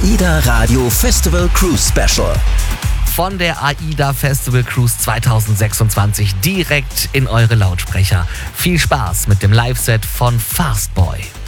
AIDA Radio Festival Cruise Special. Von der AIDA Festival Cruise 2026 direkt in eure Lautsprecher. Viel Spaß mit dem Live-Set von Fastboy.